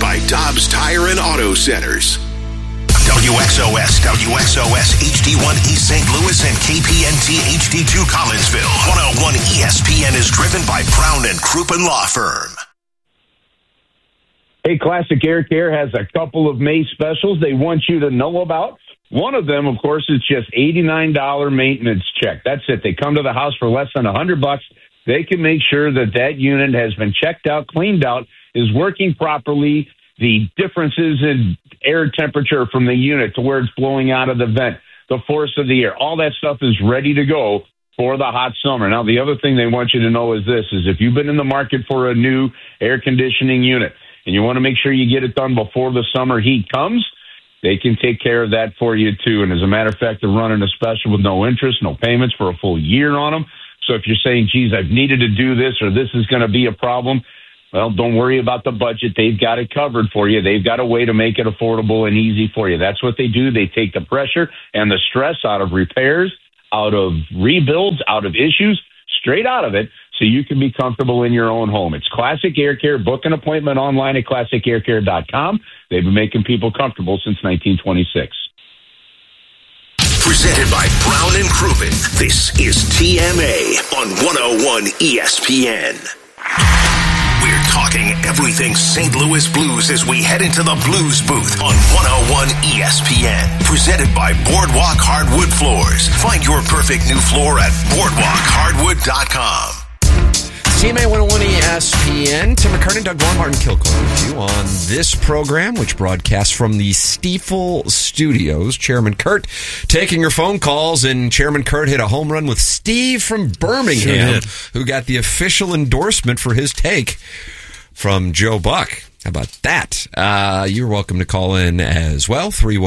by Dobbs Tire and Auto Centers. WXOS, WXOS HD1 East St. Louis and KPNT HD2 Collinsville. 101 ESPN is driven by Brown and Crouppen Law Firm. Hey, Classic Air Care has a couple of May specials they want you to know about. One of them, of course, is just $89 maintenance check. That's it. They come to the house for less than $100. They can make sure that unit has been checked out, cleaned out, is working properly. The differences in air temperature from the unit to where it's blowing out of the vent, the force of the air, all that stuff is ready to go for the hot summer. Now, the other thing they want you to know is this, is if you've been in the market for a new air conditioning unit and you want to make sure you get it done before the summer heat comes, they can take care of that for you, too. And as a matter of fact, they're running a special with no interest, no payments for a full year on them. So if you're saying, geez, I've needed to do this or this is going to be a problem, well, don't worry about the budget. They've got it covered for you. They've got a way to make it affordable and easy for you. That's what they do. They take the pressure and the stress out of repairs, out of rebuilds, out of issues, straight out of it, so you can be comfortable in your own home. It's Classic Air Care. Book an appointment online at classicaircare.com. They've been making people comfortable since 1926. Presented by Brown and Crouppen. This is TMA on 101 ESPN. We're talking everything St. Louis Blues as we head into the Blues booth on 101 ESPN. Presented by Boardwalk Hardwood Floors. Find your perfect new floor at boardwalkhardwood.com. TMA 101 ESPN. Tim McKernan, Doug Long, Martin Kilcoyne with you on this program, which broadcasts from the Stiefel Studios. Chairman Kurt taking your phone calls, and Chairman Kurt hit a home run with Steve from Birmingham, who got the official endorsement for his take from Joe Buck. How about that? You're welcome to call in as well.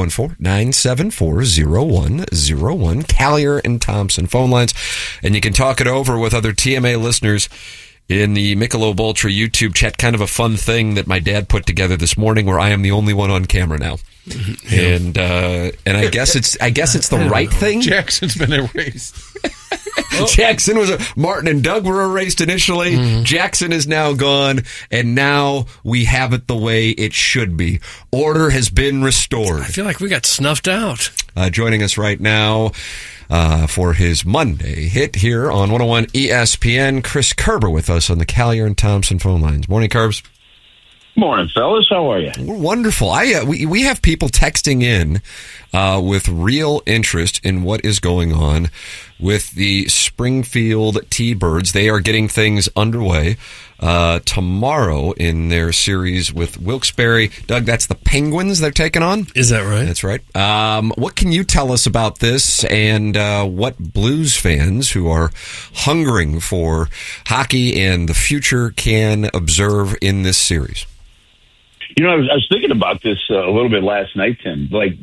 314-974-0101. Callier and Thompson phone lines. And you can talk it over with other TMA listeners in the Michelob Ultra YouTube chat. Kind of a fun thing that my dad put together this morning, where I am the only one on camera now. And I guess it's the right thing. Jackson's been erased. Jackson Martin and Doug were erased initially. Mm-hmm. Jackson is now gone, and now we have it the way it should be. Order has been restored. I feel like we got snuffed out. Joining us right now for his Monday hit here on 101 ESPN, Chris Kerber with us on the Callier and Thompson phone lines. Morning, Kerbs. Morning, fellas. How are you? We're wonderful. We have people texting in with real interest in what is going on with the Springfield T-Birds. They are getting things underway tomorrow in their series with Wilkes-Barre. Doug, that's the Penguins they're taking on? Is that right? That's right. What can you tell us about this, and what Blues fans who are hungering for hockey and the future can observe in this series? You know, I was thinking about this a little bit last night, Tim. Like,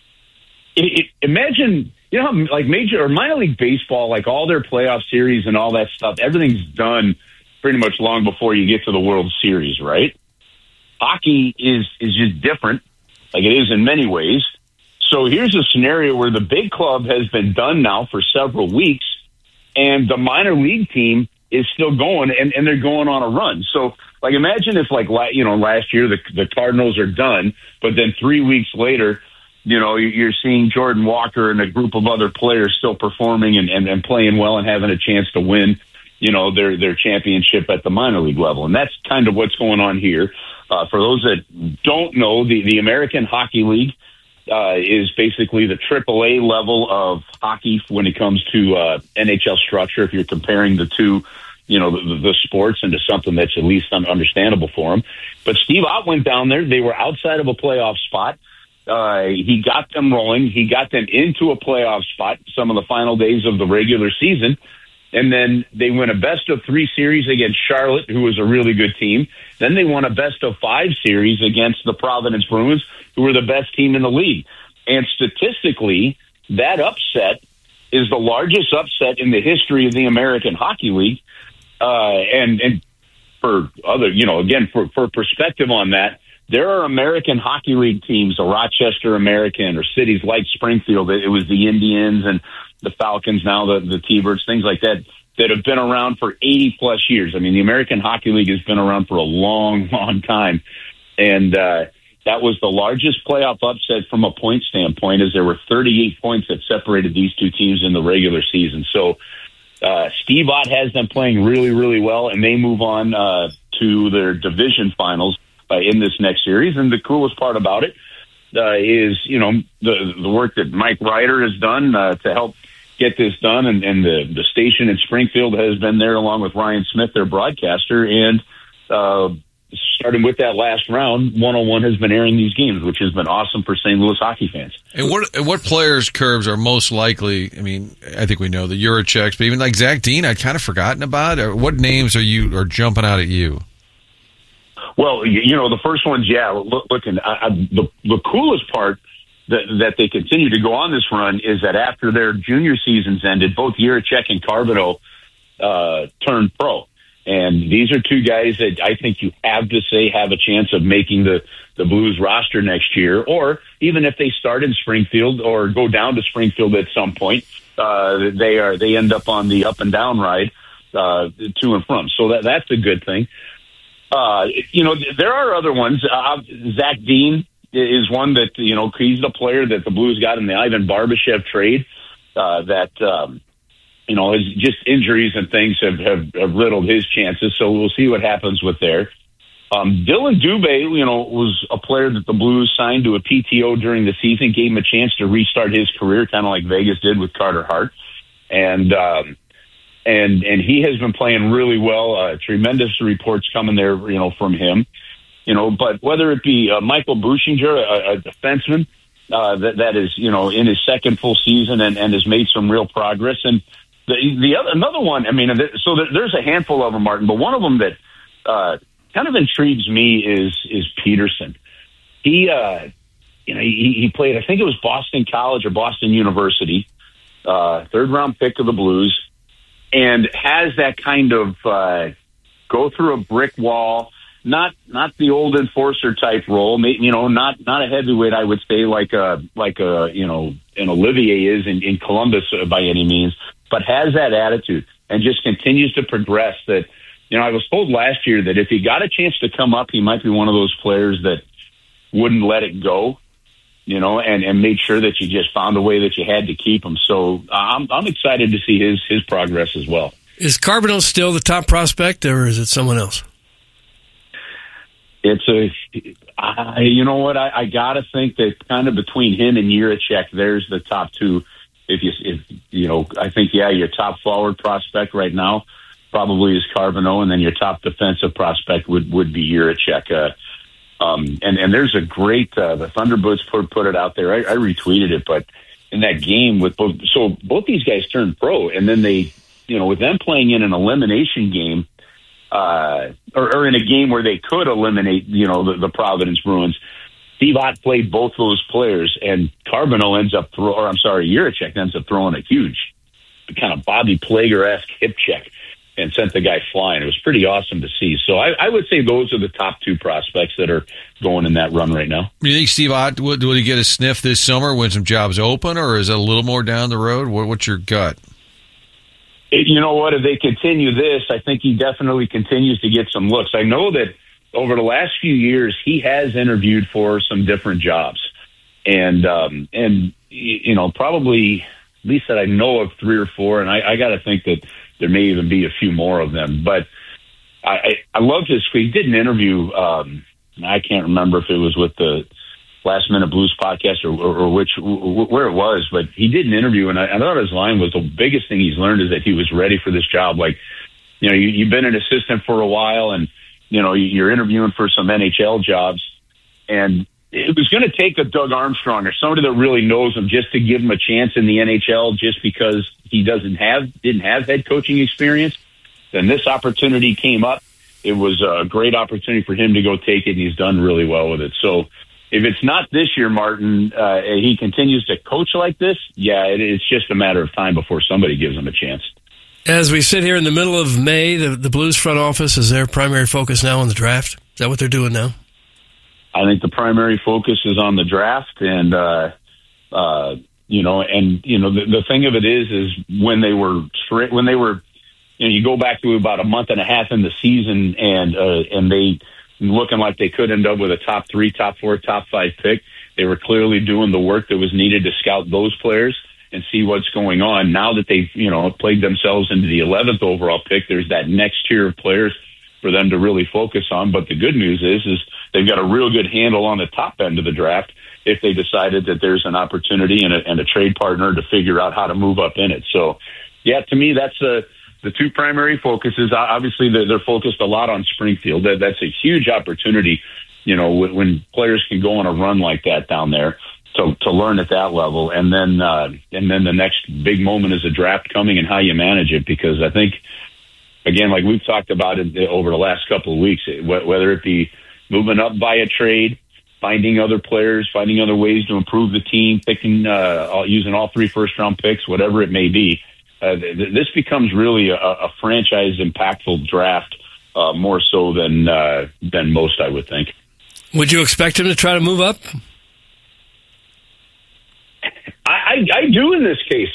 imagine, you know, how, like major or minor league baseball, like all their playoff series and all that stuff, everything's done pretty much long before you get to the World Series, right? Hockey is just different, like it is in many ways. So here's a scenario where the big club has been done now for several weeks, and the minor league team is still going, and they're going on a run. So, like, imagine if, like, you know, last year the Cardinals are done, but then 3 weeks later, you know, you're seeing Jordan Walker and a group of other players still performing and playing well and having a chance to win, you know, their championship at the minor league level. And that's kind of what's going on here. For those that don't know, the American Hockey League is basically the AAA level of hockey when it comes to NHL structure, if you're comparing the two, you know, the sports into something that's at least understandable for them. But Steve Ott went down there. They were outside of a playoff spot. He got them rolling. He got them into a playoff spot some of the final days of the regular season. And then they win a best-of-3 series against Charlotte, who was a really good team. Then they won a best-of-5 series against the Providence Bruins, who were the best team in the league. And statistically, that upset is the largest upset in the history of the American Hockey League. And for other, you know, again, for perspective on that, there are American Hockey League teams, the Rochester American, or cities like Springfield. It was the Indians and the Falcons, now the T-Birds, things like that have been around for 80-plus years. I mean, the American Hockey League has been around for a long, long time. And that was the largest playoff upset from a point standpoint, as there were 38 points that separated these two teams in the regular season. So Steve Ott has them playing really, really well, and they move on to their division finals in this next series. And the coolest part about it is, the work that Mike Ryder has done to help get this done, and the station in Springfield has been there along with Ryan Smith, their broadcaster, and starting with that last round, 101 has been airing these games, which has been awesome for St. Louis hockey fans. And what players' curves are most likely? I mean, I think we know the Juraceks, but even like Zach Dean, I'd kind of forgotten about. Or what names are jumping out at you? Well, the first ones, looking. The coolest part that they continue to go on this run is that after their junior seasons ended, both Juracek and Carbonneau turned pro. And these are two guys that I think you have to say have a chance of making the Blues roster next year, or even if they start in Springfield or go down to Springfield at some point, they end up on the up and down ride to and from. So that's a good thing. There are other ones. Zach Dean is one that, he's the player that the Blues got in the Ivan Barbashev trade his just injuries and things have riddled his chances. So we'll see what happens with there. Dylan Dubé, was a player that the Blues signed to a PTO during the season, gave him a chance to restart his career, kind of like Vegas did with Carter Hart. And he has been playing really well. Tremendous reports coming there, from him. But whether it be Michael Buschinger, a defenseman that is, in his second full season and has made some real progress, and another one. I mean, so there's a handful of them, Martin, but one of them that kind of intrigues me is Peterson. He played, I think it was Boston College or Boston University, third round pick of the Blues, and has that kind of go through a brick wall. Not the old enforcer type role, not a heavyweight, I would say, like an Olivier is in Columbus by any means, but has that attitude and just continues to progress. That, I was told last year that if he got a chance to come up, he might be one of those players that wouldn't let it go, and made sure that you just found a way that you had to keep him. So I'm excited to see his progress as well. Is Carbonneau still the top prospect, or is it someone else? You know what? I got to think that kind of between him and Juracek, there's the top two. I think, your top forward prospect right now probably is Carbonneau, and then your top defensive prospect would be Juracek. And there's a great, the Thunderbirds put it out there. I retweeted it, but in that game with both these guys turned pro, and then they, with them playing in an elimination game, or in a game where they could eliminate, the Providence Bruins, Steve Ott played both those players, and Carbonneau Juracek ends up throwing a huge kind of Bobby Plager-esque hip check and sent the guy flying. It was pretty awesome to see. So I would say those are the top two prospects that are going in that run right now. You think Steve Ott, will he get a sniff this summer when some jobs open, or is it a little more down the road? What's your gut? You know what? If they continue this, I think he definitely continues to get some looks. I know that over the last few years, he has interviewed for some different jobs, and probably at least that I know of 3 or 4, and I got to think that there may even be a few more of them. But I loved his. He did an interview. I can't remember if it was with the Last Minute Blues podcast or where it was, but he did an interview, and I thought his line was, the biggest thing he's learned is that he was ready for this job. Like, you've been an assistant for a while, and you're interviewing for some NHL jobs, and it was going to take a Doug Armstrong or somebody that really knows him just to give him a chance in the NHL, just because he didn't have head coaching experience. Then this opportunity came up. It was a great opportunity for him to go take it, and he's done really well with it. So if it's not this year, Martin, he continues to coach like this, it's just a matter of time before somebody gives him a chance. As we sit here in the middle of May, the Blues front office, is their primary focus now on the draft? Is that what they're doing now? I think the primary focus is on the draft, and the thing of it is when they were, you go back to about a month and a half in the season, and they looking like they could end up with a top 3, top 4, top 5 pick. They were clearly doing the work that was needed to scout those players and see what's going on. Now that they've, played themselves into the 11th overall pick, there's that next tier of players for them to really focus on. But the good news is they've got a real good handle on the top end of the draft if they decided that there's an opportunity and a trade partner to figure out how to move up in it. So, yeah, to me, that's the two primary focuses. Obviously, they're focused a lot on Springfield. That's a huge opportunity, when players can go on a run like that down there to learn at that level. And then the next big moment is a draft coming and how you manage it, because I think, again, like we've talked about it over the last couple of weeks, whether it be moving up via trade, finding other players, finding other ways to improve the team, picking, using all 3 first-round picks, whatever it may be, this becomes really a franchise impactful draft, more so than most, I would think. Would you expect him to try to move up? I do in this case.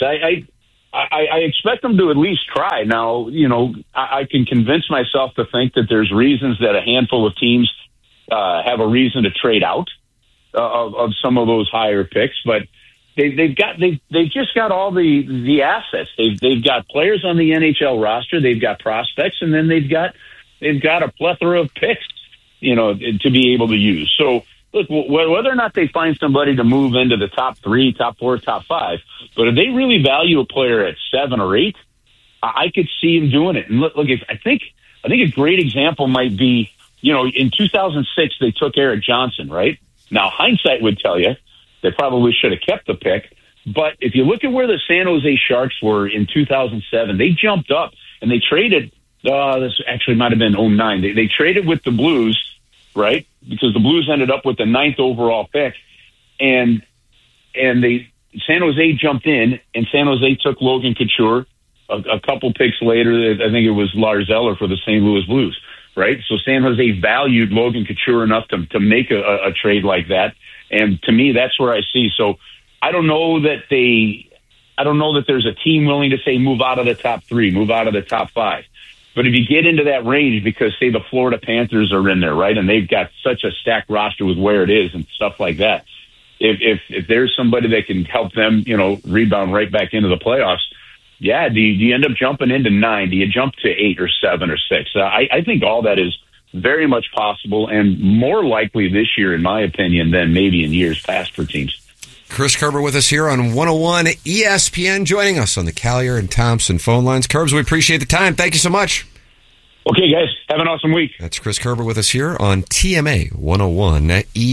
I expect them to at least try. Now, I can convince myself to think that there's reasons that a handful of teams have a reason to trade out of some of those higher picks, but they've just got all the assets. They've got players on the NHL roster. They've got prospects, and then they've got a plethora of picks, to be able to use. So, look, whether or not they find somebody to move into the top 3, top 4, top 5, but if they really value a player at 7 or 8, I could see him doing it. And look, I think a great example might be, in 2006 they took Eric Johnson, right? Now hindsight would tell you they probably should have kept the pick, but if you look at where the San Jose Sharks were in 2007, they jumped up and they traded. This actually might have been 2009. They traded with the Blues, right? Because the Blues ended up with the 9th overall pick, and San Jose jumped in, and San Jose took Logan Couture. A couple picks later, I think it was Lars Eller for the St. Louis Blues, right? So San Jose valued Logan Couture enough to make a trade like that, and to me, that's where I see. So I don't know that there's a team willing to say move out of the top 3, move out of the top 5. But if you get into that range, because, say, the Florida Panthers are in there, right, and they've got such a stacked roster with where it is and stuff like that, if there's somebody that can help them, rebound right back into the playoffs, yeah, do you end up jumping into 9? Do you jump to 8 or 7 or 6? I think all that is very much possible and more likely this year, in my opinion, than maybe in years past for teams. Chris Kerber with us here on 101 ESPN, joining us on the Callier and Thompson phone lines. Kerbs, we appreciate the time. Thank you so much. Okay, guys. Have an awesome week. That's Chris Kerber with us here on TMA 101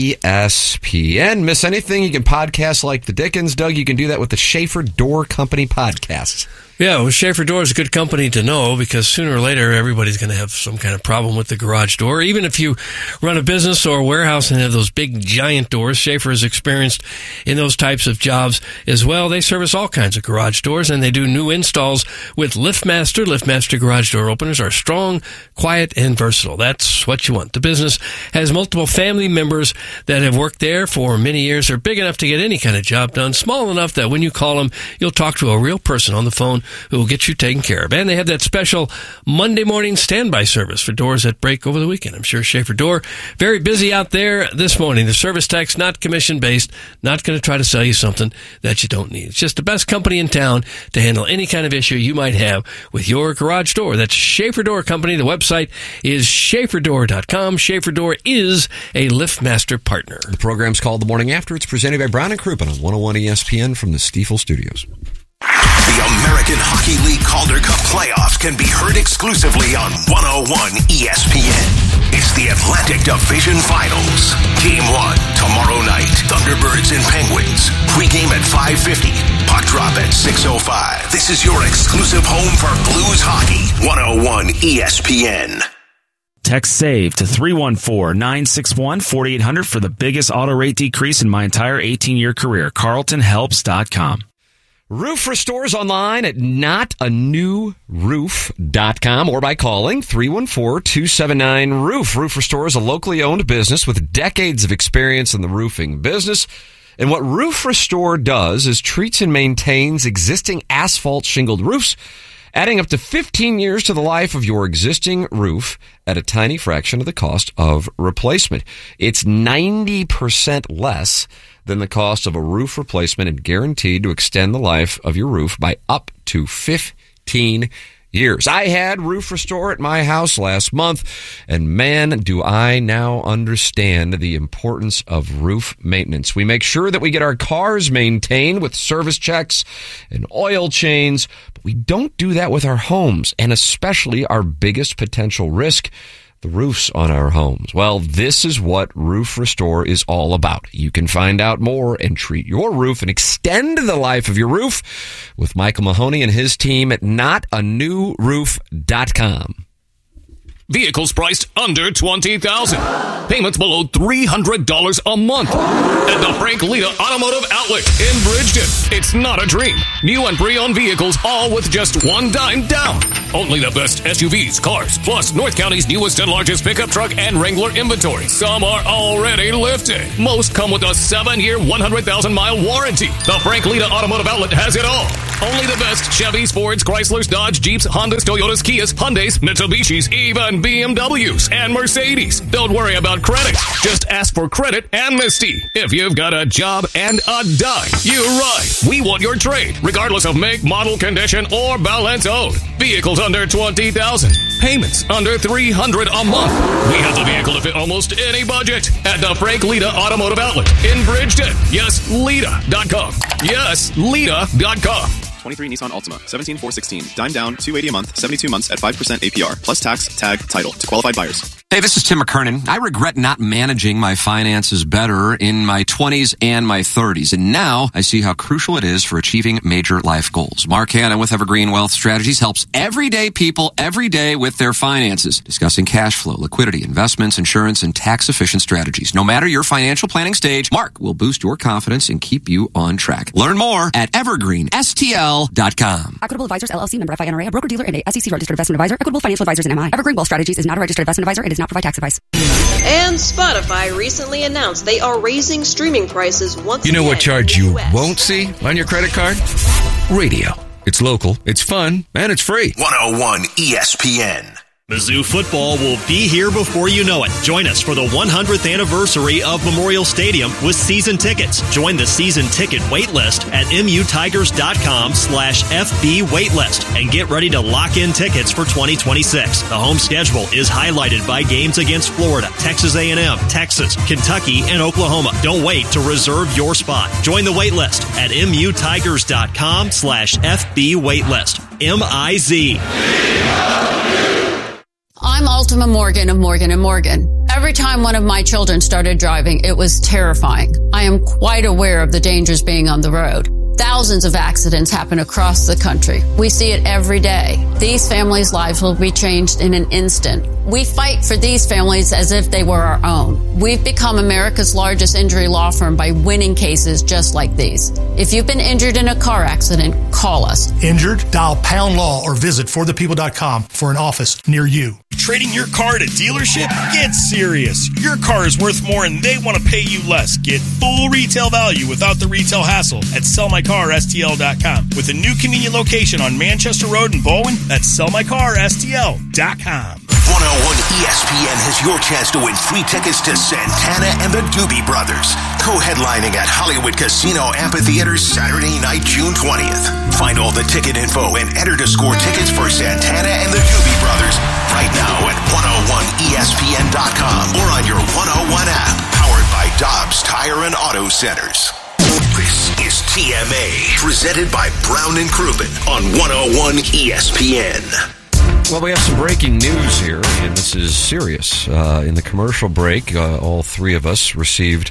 ESPN. Miss anything? You can podcast like the Dickens. Doug, you can do that with the Schaefer Door Company podcasts. Yeah, well, Schaefer Door is a good company to know, because sooner or later everybody's going to have some kind of problem with the garage door. Even if you run a business or a warehouse and have those big giant doors, Schaefer is experienced in those types of jobs as well. They service all kinds of garage doors, and they do new installs with LiftMaster. LiftMaster garage door openers are strong, quiet, and versatile. That's what you want. The business has multiple family members that have worked there for many years. They're big enough to get any kind of job done, small enough that when you call them, you'll talk to a real person on the phone who will get you taken care of. And they have that special Monday morning standby service for doors that break over the weekend. I'm sure Schaefer Door, very busy out there this morning. The service tech's not commission-based, not going to try to sell you something that you don't need. It's just the best company in town to handle any kind of issue you might have with your garage door. That's Schaefer Door Company. The website is schaeferdoor.com. Schaefer Door is a LiftMaster partner. The program's called The Morning After. It's presented by Brown & Crouppen on 101 ESPN from the Stiefel Studios. The American Hockey League Calder Cup playoffs can be heard exclusively on 101 ESPN. It's the Atlantic Division Finals. Game 1, tomorrow night. Thunderbirds and Penguins. Pre-game at 5:50. Puck drop at 6:05. This is your exclusive home for Blues hockey. 101 ESPN. Text SAVE to 314-961-4800 for the biggest auto rate decrease in my entire 18-year career. CarltonHelps.com. Roof restores online at notanewroof.com or by calling 314-279-ROOF. Roof Restore is a locally owned business with decades of experience in the roofing business. And what Roof Restore does is treats and maintains existing asphalt shingled roofs, adding up to 15 years to the life of your existing roof at a tiny fraction of the cost of replacement. It's 90% less than the cost of a roof replacement and guaranteed to extend the life of your roof by up to 15 years. I had Roof Restore at my house last month, and man, do I now understand the importance of roof maintenance. We make sure that we get our cars maintained with service checks and oil change, but we don't do that with our homes, and especially our biggest potential risk, the roofs on our homes. Well, this is what Roof Restore is all about. You can find out more and treat your roof and extend the life of your roof with Michael Mahoney and his team at notanewroof.com. Vehicles priced under $20,000. Payments below $300 a month. At the Frank Lita Automotive Outlet in Bridgeton. It's not a dream. New and pre-owned vehicles, all with just $10 down. Only the best SUVs, cars, plus North County's newest and largest pickup truck and Wrangler inventory. Some are already lifted. Most come with a 7-year, 100,000-mile warranty. The Frank Lita Automotive Outlet has it all. Only the best Chevys, Fords, Chryslers, Dodge, Jeeps, Hondas, Toyotas, Kias, Hyundais, Mitsubishis, even BMWs and Mercedes. Don't worry about credit. Just ask for credit amnesty. If you've got a job and a dime, you ride. We want your trade, regardless of make, model, condition, or balance owed. Vehicles under $20,000. Payments under $300 a month. We have the vehicle to fit almost any budget at the Frank Lita Automotive Outlet in Bridgeton. Yes, Lita.com. Yes, Lita.com. 23 Nissan Altima, 17,416. Dime down, $280 a month, 72 months at 5% APR, plus tax, tag, title to qualified buyers. Hey, this is Tim McKernan. I regret not managing my finances better in my 20s and my 30s, and now I see how crucial it is for achieving major life goals. Mark Hanna with Evergreen Wealth Strategies helps everyday people every day with their finances, discussing cash flow, liquidity, investments, insurance, and tax-efficient strategies. No matter your financial planning stage, Mark will boost your confidence and keep you on track. Learn more at evergreenstl.com. Equitable Advisors, LLC, member FINRA, a broker-dealer and a SEC registered investment advisor. Equitable Financial Advisors and MI. Evergreen Wealth Strategies is not a registered investment advisor. It does not provide tax advice. And Spotify recently announced they are raising streaming prices once again. You know what charge you US. won't see on your credit card? Radio. It's local, it's fun, and it's free. 101 ESPN. Mizzou football will be here before you know it. Join us for the 100th anniversary of Memorial Stadium with season tickets. Join the season ticket waitlist at mutigers.com/FB waitlist and get ready to lock in tickets for 2026. The home schedule is highlighted by games against Florida, Texas A&M, Texas, Kentucky, and Oklahoma. Don't wait to reserve your spot. Join the waitlist at mutigers.com/FB waitlist. MIZ. I'm Ultima Morgan of Morgan & Morgan. Every time one of my children started driving, it was terrifying. I am quite aware of the dangers being on the road. Thousands of accidents happen across the country. We see it every day. These families' lives will be changed in an instant. We fight for these families as if they were our own. We've become America's largest injury law firm by winning cases just like these. If you've been injured in a car accident, call us. Injured? Dial Pound Law or visit forthepeople.com for an office near you. Trading your car at a dealership? Get serious. Your car is worth more and they want to pay you less. Get full retail value without the retail hassle at sellmycarstl.com. With a new convenient location on Manchester Road in Bowen, that's sellmycarstl.com. 101 ESPN has your chance to win free tickets to Santana and the Doobie Brothers, co-headlining at Hollywood Casino Amphitheater Saturday night, June 20th. Find all the ticket info and enter to score tickets for Santana and the Doobie Brothers right now at 101ESPN.com or on your 101 app, powered by Dobbs Tire and Auto Centers. This is TMA, presented by Brown and Crouppen on 101 ESPN. Well, we have some breaking news here, and this is serious. In the commercial break, all three of us received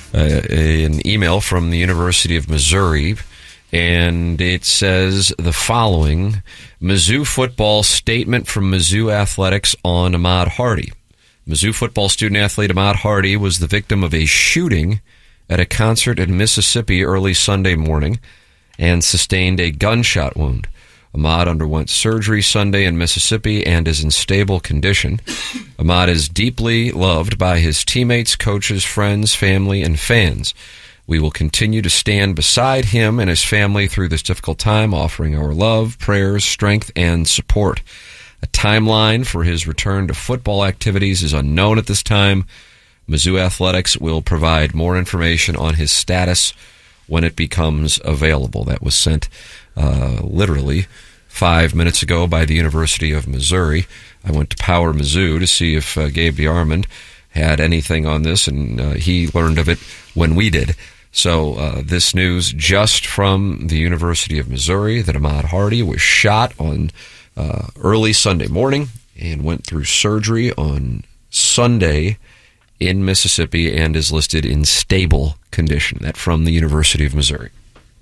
an email from the University of Missouri, and it says the following: Mizzou football statement from Mizzou Athletics on Ahmad Hardy. Mizzou football student-athlete Ahmad Hardy was the victim of a shooting at a concert in Mississippi early Sunday morning and sustained a gunshot wound. Ahmad underwent surgery Sunday in Mississippi and is in stable condition. Ahmad is deeply loved by his teammates, coaches, friends, family, and fans. We will continue to stand beside him and his family through this difficult time, offering our love, prayers, strength, and support. A timeline for his return to football activities is unknown at this time. Mizzou Athletics will provide more information on his status when it becomes available. That was sent literally 5 minutes ago by the University of Missouri. I went to Power Mizzou to see if Gabe DeArmond had anything on this, and he learned of it when we did. So this news just from the University of Missouri that Ahmad Hardy was shot on early Sunday morning and went through surgery on Sunday in Mississippi and is listed in stable condition. That from the University of Missouri.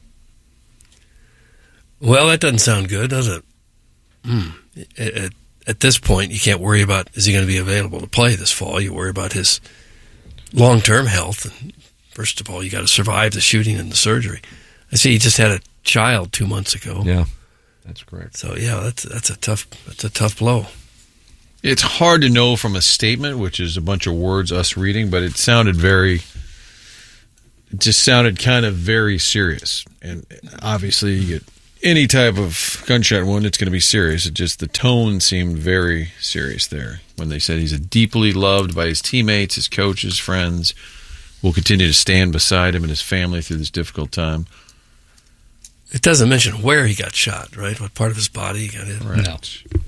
Well, that doesn't sound good, does it? At this point, you can't worry about, is he going to be available to play this fall? You worry about his long-term health. And first of all, you got to survive the shooting and the surgery. I see he just had a child 2 months ago. Yeah, that's correct. So yeah, that's a tough blow. It's hard to know from a statement, which is a bunch of words us reading, but it just sounded kind of very serious. And obviously, you get any type of gunshot wound, it's going to be serious. It just, the tone seemed very serious there when they said he's deeply loved by his teammates, his coaches, friends, will continue to stand beside him and his family through this difficult time. It doesn't mention where he got shot, right? What part of his body he got hit. Right. No.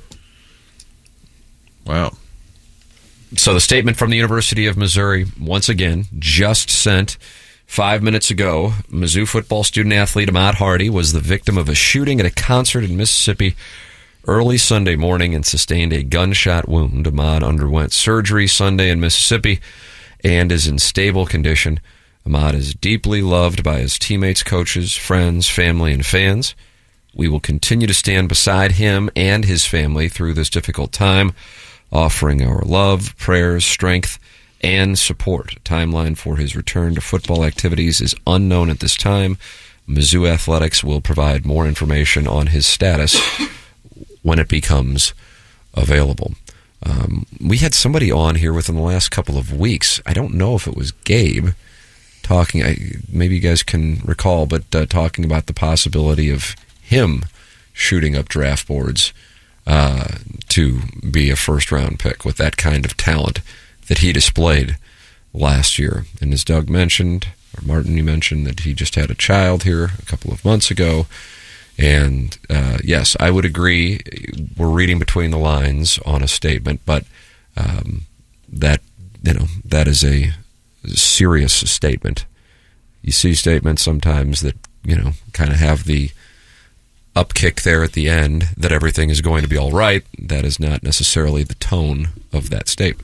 Wow. So the statement from the University of Missouri, once again, just sent 5 minutes ago. Mizzou football student-athlete Ahmad Hardy was the victim of a shooting at a concert in Mississippi early Sunday morning and sustained a gunshot wound. Ahmad underwent surgery Sunday in Mississippi and is in stable condition. Ahmad is deeply loved by his teammates, coaches, friends, family, and fans. We will continue to stand beside him and his family through this difficult time, offering our love, prayers, strength, and support. A timeline for his return to football activities is unknown at this time. Mizzou Athletics will provide more information on his status when it becomes available. We had somebody on here within the last couple of weeks. I don't know if it was Gabe talking. Maybe you guys can recall, but talking about the possibility of him shooting up draft boards to be a first-round pick with that kind of talent that he displayed last year. And as Doug mentioned, or Martin, you mentioned that he just had a child here a couple of months ago. And yes, I would agree. We're reading between the lines on a statement, but that is a serious statement. You see statements sometimes that kind of have the upkick there at the end that everything is going to be all right. That is not necessarily the tone of that statement.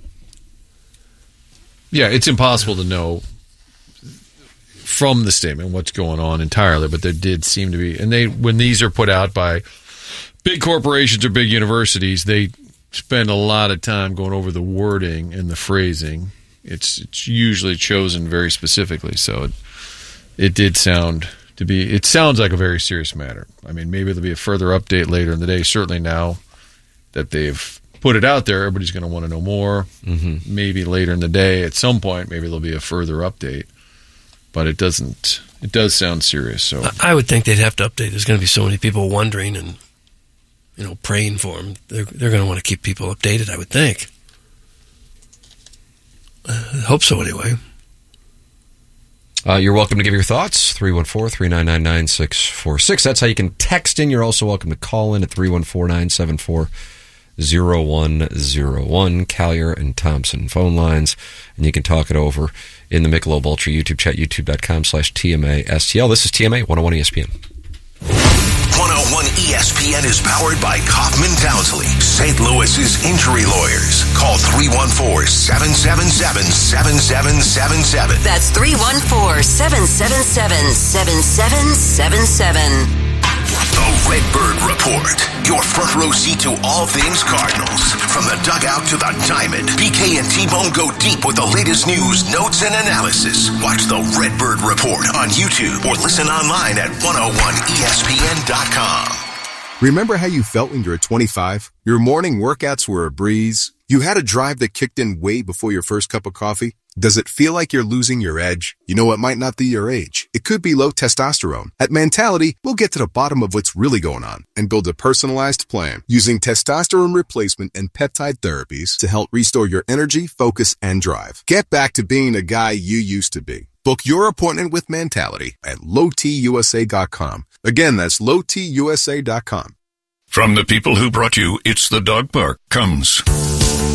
Yeah, it's impossible to know from the statement what's going on entirely, but there did seem to be, and when these are put out by big corporations or big universities, they spend a lot of time going over the wording and the phrasing. It's usually chosen very specifically, so it did sound to be. It sounds like a very serious matter. I mean, maybe there'll be a further update later in the day. Certainly now that they've put it out there, everybody's going to want to know more. Mm-hmm. Maybe later in the day, at some point, maybe there'll be a further update. But it doesn't. It does sound serious. So I would think they'd have to update. There's going to be so many people wondering and praying for him. They're going to want to keep people updated, I would think. I hope so, anyway. You're welcome to give your thoughts, 314-399-9646. That's how you can text in. You're also welcome to call in at 314-974-0101, Collier and Thompson phone lines, and you can talk it over in the Michelob Ultra YouTube chat, youtube.com/TMASTL. This is TMA 101 ESPN. 101 ESPN is powered by Kaufman Townsley, St. Louis's injury lawyers. Call 314-777-7777. That's 314-777-7777. The Redbird Report. Your front row seat to all things Cardinals. From the dugout to the diamond, BK and T-Bone go deep with the latest news, notes, and analysis. Watch the Redbird Report on YouTube or listen online at 101ESPN.com. Remember how you felt when you were 25? Your morning workouts were a breeze, You had a drive that kicked in way before your first cup of coffee? Does it feel like you're losing your edge? You know, it might not be your age. It could be low testosterone. At Mentality, we'll get to the bottom of what's really going on and build a personalized plan using testosterone replacement and peptide therapies to help restore your energy, focus, and drive. Get back to being the guy you used to be. Book your appointment with Mentality at lowtusa.com. Again, that's lowtusa.com. From the people who brought you It's the Dog Park comes